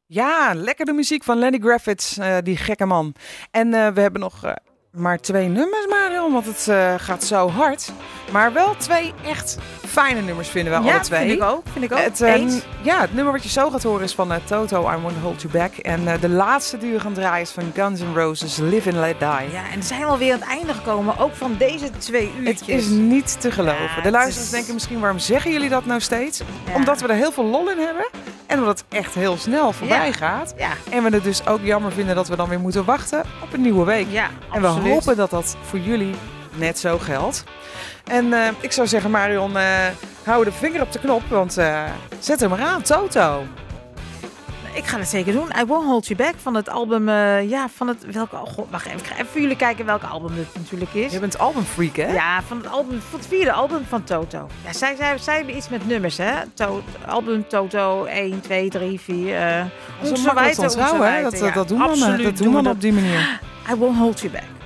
Ja, lekkere muziek van Lenny Kravitz, die gekke man. En we hebben nog maar 2 nummers, Marion, want het gaat zo hard. Maar wel 2 echt fijne nummers vinden we alle 2. Vind ik ook. Het nummer wat je zo gaat horen is van Toto, I Won't Hold You Back. En de laatste die we gaan draaien is van Guns N' Roses, Live and Let Die. Ja, en we zijn alweer aan het einde gekomen, ook van deze 2 uurtjes. Het is niet te geloven. Ja, de luisteraars denken misschien, waarom zeggen jullie dat nou steeds? Ja. Omdat we er heel veel lol in hebben. En omdat het echt heel snel voorbij gaat. Ja. En we het dus ook jammer vinden dat we dan weer moeten wachten op een nieuwe week. Ja, en we absoluut. hopen dat dat voor jullie net zo geldt. En ik zou zeggen, Marion, hou de vinger op de knop, want zet hem maar aan, Toto. Ik ga het zeker doen. I Won't Hold You Back van het album... wacht even. Ik ga even voor jullie kijken welk album het natuurlijk is. Je bent albumfreak, hè? Ja, van het 4e album van Toto. Ja, zij hebben iets met nummers, hè? Album Toto 1, 2, 3, 4. Zo makkelijk te onthouden, hè? Dat doen we op die manier. I Won't Hold You Back.